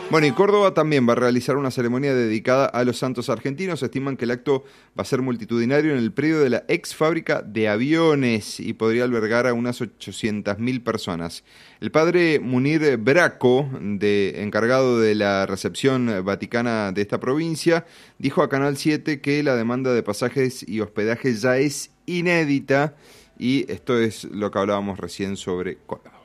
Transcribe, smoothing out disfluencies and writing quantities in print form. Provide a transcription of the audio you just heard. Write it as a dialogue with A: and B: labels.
A: Bueno, y Córdoba también va a realizar una ceremonia dedicada a los santos argentinos. Estiman que el acto va a ser multitudinario en el predio de la ex fábrica de aviones y podría albergar a unas 800.000 personas. El padre Munir Braco, encargado de la recepción vaticana de esta provincia, dijo a Canal 7 que la demanda de pasajes y hospedaje ya es inédita, y esto es lo que hablábamos recién sobre Córdoba.